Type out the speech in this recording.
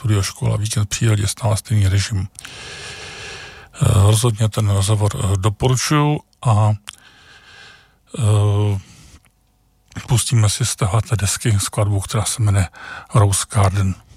studioškola, víkend v přírodě, stále stejný režim. Rozhodně ten rozhovor doporučuju a pustíme si z téhleté desky skladbu, která se jmenuje Rose Garden.